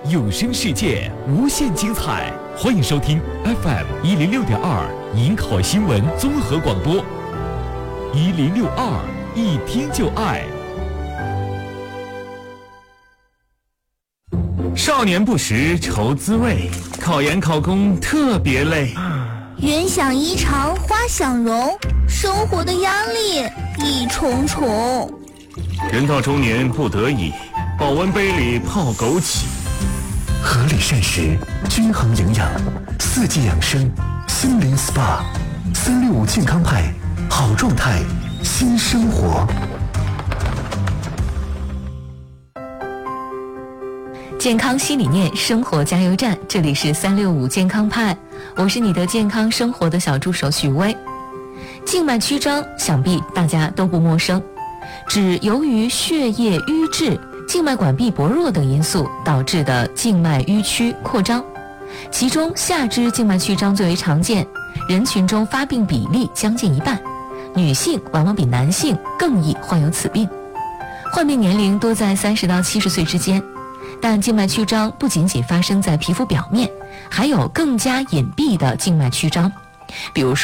有声世界无限精彩，欢迎收听 FM 106.2银考新闻综合广播，1062一听就爱。少年不识愁滋味，考研考公特别累。 云想衣裳花想容，生活的压力一重重。 人到中年不得已，保温杯里泡枸杞。 合理膳食，均衡营养，四季养生，心灵 SPA，365健康派，好状态，新生活。 健康新理念，生活加油站，这里是365健康派，我是你的健康生活的小助手许巍。静脉曲张想必大家都不陌生，指由于血液瘀滞、静脉管壁薄弱等因素导致的静脉迂曲扩张，其中下肢静脉曲张最为常见，人群中发病比例将近一半，女性往往比男性更易患有此病，患病年龄多在30到70岁之间。但静脉曲张不仅仅发生在皮肤表面，还有更加隐蔽的静脉曲张，比如说